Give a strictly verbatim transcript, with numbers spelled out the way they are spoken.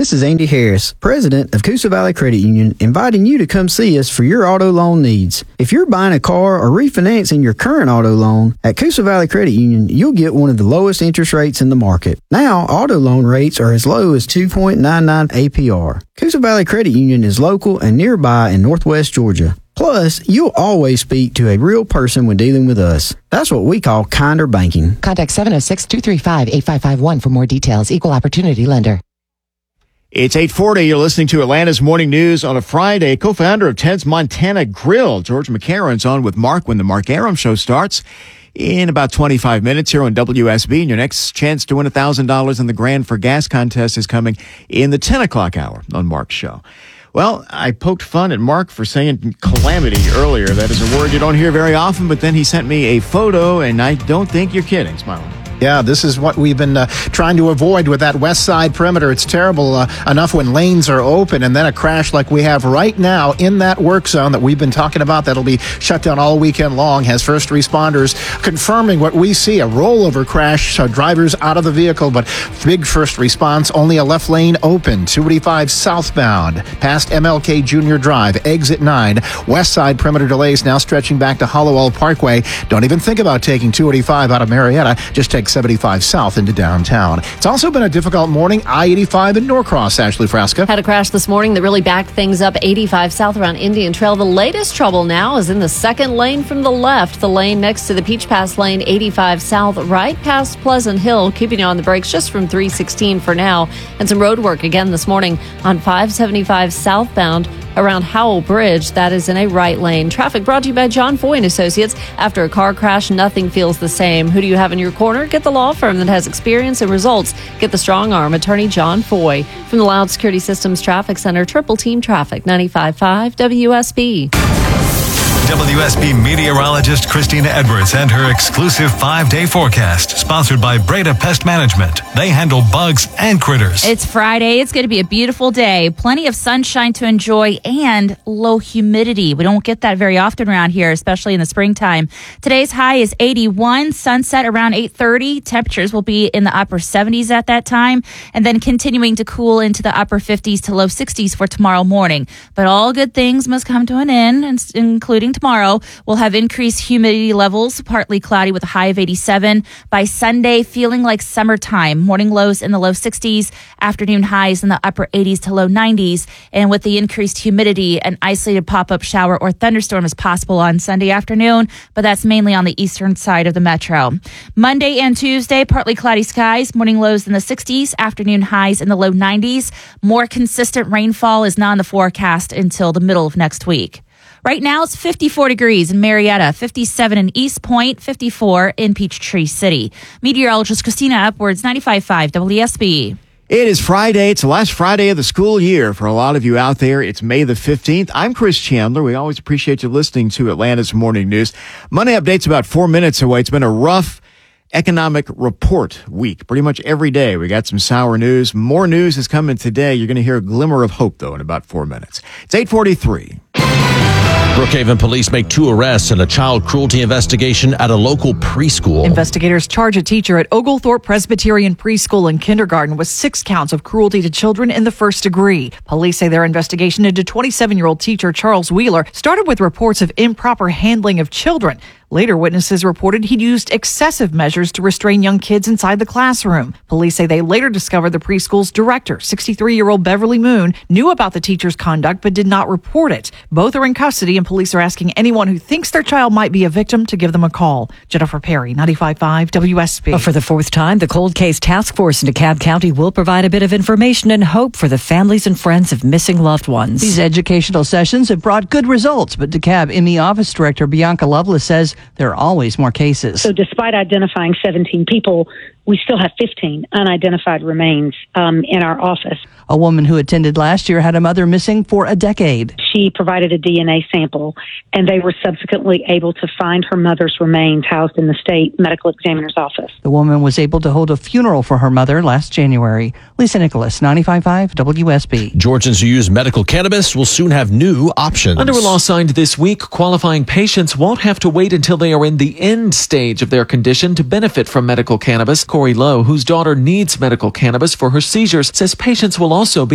This is Andy Harris, president of Coosa Valley Credit Union, inviting you to come see us for your auto loan needs. If you're buying a car or refinancing your current auto loan, at Coosa Valley Credit Union, you'll get one of the lowest interest rates in the market. Now, auto loan rates are as low as two point nine nine A P R. Coosa Valley Credit Union is local and nearby in Northwest Georgia. Plus, you'll always speak to a real person when dealing with us. That's what we call kinder banking. Contact seven oh six, two three five, eight five five one for more details. Equal Opportunity Lender. It's eight forty. You're listening to Atlanta's Morning News on a Friday. Co-founder of Ted's Montana Grill, George McCarron's on with Mark when the Mark Aram Show starts in about twenty-five minutes here on W S B. And your next chance to win one thousand dollars in the Grand for Gas contest is coming in the ten o'clock hour on Mark's show. Well, I poked fun at Mark for saying calamity earlier. That is a word you don't hear very often, but then he sent me a photo, and I don't think you're kidding. Smile. Yeah, this is what we've been uh, trying to avoid with that west side perimeter. It's terrible uh, enough when lanes are open, and then a crash like we have right now in that work zone that we've been talking about that'll be shut down all weekend long has first responders confirming what we see, a rollover crash, uh, drivers out of the vehicle, but big first response, only a left lane open, two eighty-five southbound, past M L K Junior Drive, exit nine, west side perimeter delays now stretching back to Hollowell Parkway. Don't even think about taking two eighty-five out of Marietta, just take seventy-five south into downtown. It's also been a difficult morning. I eighty-five in Norcross, Ashley Frasca. Had a crash this morning that really backed things up. eighty-five south around Indian Trail. The latest trouble now is in the second lane from the left. The lane next to the Peach Pass lane, eighty-five south, right past Pleasant Hill, keeping you on the brakes just from three sixteen for now. And some road work again this morning on five seventy-five southbound around Howell Bridge. That is in a right lane. Traffic brought to you by John Foy and Associates. After a car crash, nothing feels the same. Who do you have in your corner? Get the law firm that has experience and results. Get the strong arm attorney John Foy. From the Loud Security Systems Traffic Center, Triple Team Traffic, ninety-five point five W S B. W S B meteorologist Christina Edwards and her exclusive five-day forecast, sponsored by Breda Pest Management. They handle bugs and critters. It's Friday. It's going to be a beautiful day. Plenty of sunshine to enjoy and low humidity. We don't get that very often around here, especially in the springtime. Today's high is eighty-one. Sunset around eight thirty. Temperatures will be in the upper seventies at that time, and then continuing to cool into the upper fifties to low sixties for tomorrow morning. But all good things must come to an end, including tomorrow. We'll have increased humidity levels, partly cloudy with a high of eighty-seven. By Sunday, feeling like summertime. Morning lows in the low sixties, afternoon highs in the upper eighties to low nineties. And with the increased humidity, an isolated pop-up shower or thunderstorm is possible on Sunday afternoon, but that's mainly on the eastern side of the metro. Monday and Tuesday, partly cloudy skies, morning lows in the sixties, afternoon highs in the low nineties. More consistent rainfall is not in the forecast until the middle of next week. Right now, it's fifty-four degrees in Marietta, fifty-seven in East Point, fifty-four in Peachtree City. Meteorologist Christina Edwards, ninety-five point five W S B. It is Friday. It's the last Friday of the school year for a lot of you out there. It's May the fifteenth. I'm Chris Chandler. We always appreciate you listening to Atlanta's Morning News. Monday update's about four minutes away. It's been a rough economic report week. Pretty much every day we got some sour news. More news is coming today. You're going to hear a glimmer of hope, though, in about four minutes. It's eight forty-three. Brookhaven police make two arrests in a child cruelty investigation at a local preschool. Investigators charge a teacher at Oglethorpe Presbyterian Preschool and Kindergarten with six counts of cruelty to children in the first degree. Police say their investigation into twenty-seven-year-old teacher Charles Wheeler started with reports of improper handling of children. Later, witnesses reported he'd used excessive measures to restrain young kids inside the classroom. Police say they later discovered the preschool's director, sixty-three-year-old Beverly Moon, knew about the teacher's conduct but did not report it. Both are in custody, and police are asking anyone who thinks their child might be a victim to give them a call. Jennifer Perry, ninety-five point five W S B. For the fourth time, the Cold Case Task Force in DeKalb County will provide a bit of information and hope for the families and friends of missing loved ones. These educational sessions have brought good results, but DeKalb M E Office Director Bianca Lovelace says there are always more cases. So despite identifying seventeen people, we still have fifteen unidentified remains um, in our office. A woman who attended last year had a mother missing for a decade. She provided a D N A sample, and they were subsequently able to find her mother's remains housed in the state medical examiner's office. The woman was able to hold a funeral for her mother last January. Lisa Nicholas, ninety-five point five W S B. Georgians who use medical cannabis will soon have new options. Under a law signed this week, qualifying patients won't have to wait until they are in the end stage of their condition to benefit from medical cannabis. Corey Lowe, whose daughter needs medical cannabis for her seizures, says patients will also be